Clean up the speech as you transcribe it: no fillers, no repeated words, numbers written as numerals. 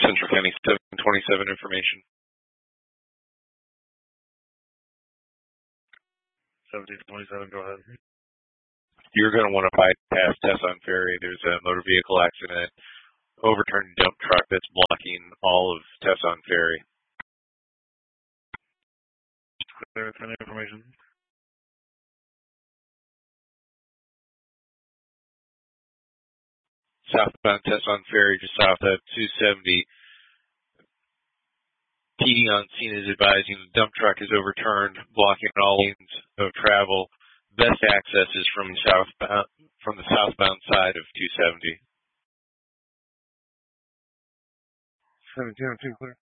Central County 727 information. 1727, go ahead. You're going to want to bypass Tesson Ferry. There's a motor vehicle accident, overturned dump truck that's blocking all of Tesson Ferry. Clear with any information. Southbound Tesson Ferry, just south of 270. PD on scene is advising the dump truck is overturned, blocking all lanes of travel. Best access is from the southbound side of 270. 1702, clear.